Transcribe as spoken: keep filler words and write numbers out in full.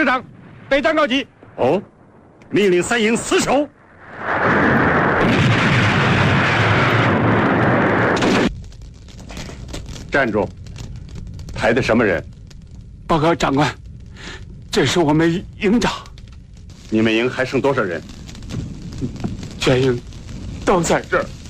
师长，备战告急。 哦，命令三营死守。站住！抬的什么人？ 报告长官，这是我们营长。 你们营还剩多少人？ 全营都在这儿。